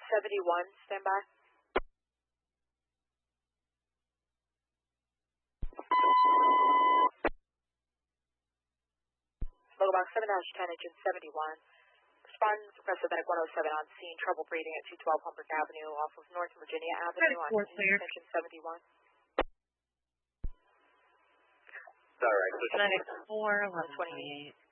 71, stand by. Local box 7-10, engine 71. Respondents requested medic 107 on scene, trouble breathing at 212 Humboldt Avenue off of North Virginia Avenue on engine 71. All right. Medic 4, 1128.